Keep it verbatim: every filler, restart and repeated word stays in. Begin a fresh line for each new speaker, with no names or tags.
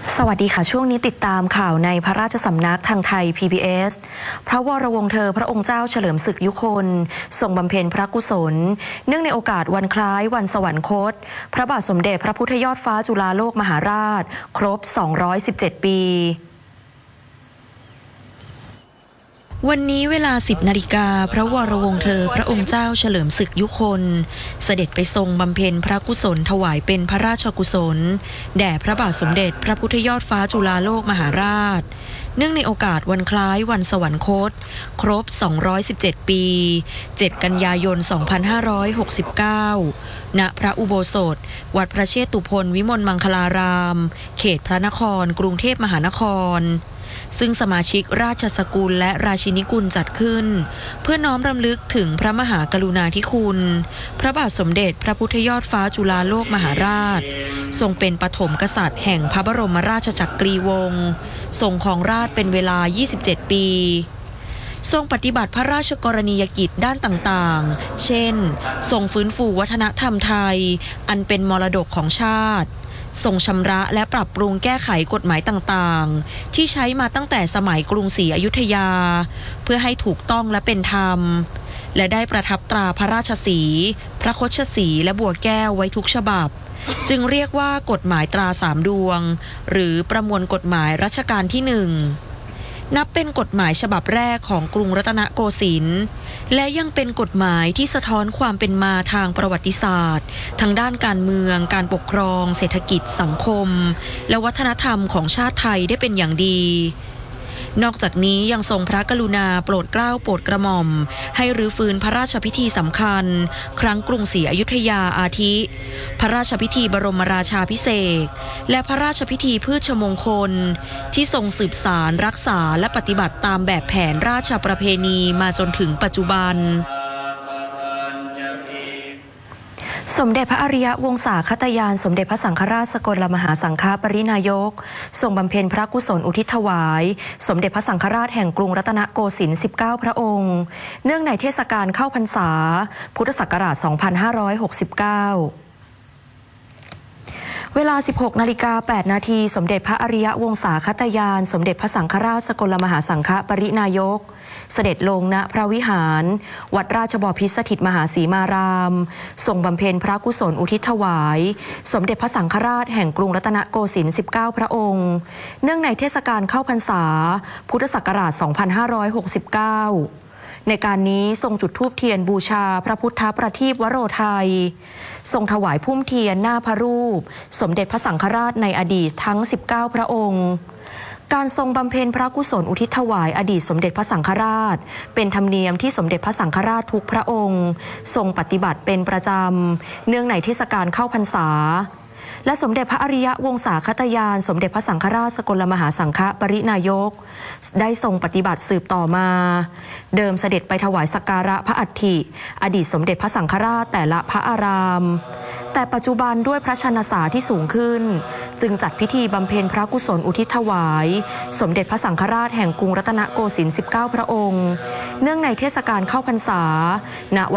สวัสดีค่ะช่วงนี้ติดตามข่าวในพระราชสำนักทางไทย พี บี เอส พระวรวงศ์เธอพระองค์เจ้าเฉลิมศึกยุคนทรงบำเพ็ญพระกุศลเนื่องในโอกาสวันคล้ายวันสวรรคตพระบาทสมเด็จพระพุทธยอดฟ้าจุฬาโลกมหาราชครบสองร้อยสิบเจ็ดปีวันนี้เวลา สิบนาฬิกาพระวรวงศ์เธอพระองค์เจ้าเฉลิมศึกยุคนเสด็จไปทรงบำเพ็ญพระกุศลถวายเป็นพระราชกุศลแด่พระบาทสมเด็จพระพุทธยอดฟ้าจุฬาโลกมหาราชเนื่องในโอกาสวันคล้ายวันสวรรคตครบสองร้อยสิบเจ็ดปีเจ็ดกันยายนสองพันห้าร้อยหกสิบเก้าณพระอุโบสถวัดพระเชตุพนวิมลมังคลารามเขตพระนครกรุงเทพมหานครซึ่งสมาชิกราชสกุลและราชินีกุลจัดขึ้นเพื่อน้อมรำลึกถึงพระมหากรุณาธิคุณพระบาทสมเด็จพระพุทธยอดฟ้าจุฬาโลกมหาราชทรงเป็นปฐมกษัตริย์แห่งพระบรมราชจักรีวงศ์ทรงครองราชย์เป็นเวลายี่สิบเจ็ดปีทรงปฏิบัติพระราชกรณียกิจด้านต่างๆเช่นทรงฟื้นฟูวัฒนธรรมไทยอันเป็นมรดกของชาติทรงชำระและปรับปรุงแก้ไขกฎหมายต่างๆที่ใช้มาตั้งแต่สมัยกรุงศรีอยุธยาเพื่อให้ถูกต้องและเป็นธรรมและได้ประทับตราพระราชสีพระคชสีและบัวแก้วไว้ทุกฉบับจึงเรียกว่ากฎหมายตราสามดวงหรือประมวลกฎหมายรัชกาลที่หนึ่งนับเป็นกฎหมายฉบับแรกของกรุงรัตนโกสินทร์และยังเป็นกฎหมายที่สะท้อนความเป็นมาทางประวัติศาสตร์ทางด้านการเมืองการปกครองเศรษฐกิจสังคมและวัฒนธรรมของชาติไทยได้เป็นอย่างดีนอกจากนี้ยังทรงพระกรุณาโปรดเกล้าโปรดกระหม่อมให้รื้อฟื้นพระราชพิธีสำคัญครั้งกรุงศรีอยุธยาอาทิพระราชพิธีบรมราชาภิเษกและพระราชพิธีพืชมงคลที่ทรงสืบสานรักษาและปฏิบัติตามแบบแผนราชประเพณีมาจนถึงปัจจุบันสมเด็จพระอริยวงศาคตยานสมเด็จพระสังฆราชสกลมหาสังฆปรินายกทรงบำเพ็ญพระกุศลอุทิศถวายสมเด็จพระสังฆราชแห่งกรุงรัตนโกสินทร์สิบเก้าพระองค์เนื่องในเทศกาลเข้าพรรษาพุทธศักราชสองพันห้าร้อยหกสิบเก้าเวลา สิบหกนาฬิกาแปดนาทีสมเด็จพระอริยวงศาคตยานสมเด็จพระสังฆราชสกลมหาสังฆปรินายกเสด็จลงณพระวิหารวัดราชบพิตรสถิตมหาสีมารามทรงบำเพ็ญพระกุศลอุทิศถวายสมเด็จพระสังฆราชแห่งกรุงรัตนโกสินทร์สิบเก้าพระองค์เนื่องในเทศกาลเข้าพรรษาพุทธศักราชสองพันห้าร้อยหกสิบเก้าในการนี้ทรงจุดธูปเทียนบูชาพระพุทธประทีปวโรไทยทรงถวายพุ่มเทียนหน้าพระรูปสมเด็จพระสังฆราชในอดีตทั้งสิบเก้าพระองค์การทรงบำเพ็ญพระกุศลอุทิศถวายอดีตสมเด็จพระสังฆราชเป็นธรรมเนียมที่สมเด็จพระสังฆราชทุกพระองค์ทรงปฏิบัติเป็นประจำเนื่องในเทศกาลเข้าพรรษาและสมเด็จพระอริยวงศาคตยานสมเด็จพระสังฆราชสกลมหาสังฆปรินายกได้ทรงปฏิบัติสืบต่อมาเดิมเสด็จไปถวายสักการะพระอัฐิอดีตสมเด็จพระสังฆราชแต่ละพระอารามแต่ปัจจุบันด้วยพระชนสาที่สูงขึ้นจึงจัดพิธีบำเพ็ญพระกุศลอุทิศถวายสมเด็จพระสังฆราชแห่งกรุงรัตนโกสินทร์สิบเก้าพระองค์เนื่องในเทศกาลเข้าพรรษาณ